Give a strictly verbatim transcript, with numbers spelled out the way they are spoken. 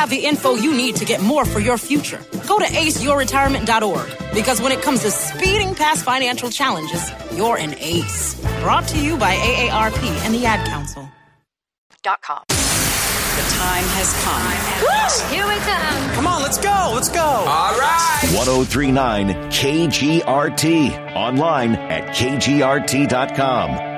have the info you need to get more for your future. Go to ace your retirement dot org, because when it comes to speeding past financial challenges, you're an ace. Brought to you by A A R P and the Ad Council. Dot com. The time has come. Here we come. Come on, let's go. Let's go. All right. ten thirty-nine K G R T. Online at K G R T dot com.